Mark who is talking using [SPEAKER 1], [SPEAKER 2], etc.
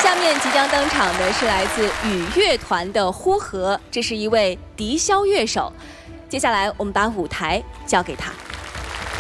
[SPEAKER 1] 下面即将登场的是来自羽乐团的呼和，这是一位笛箫乐手。接下来我们把舞台交给他。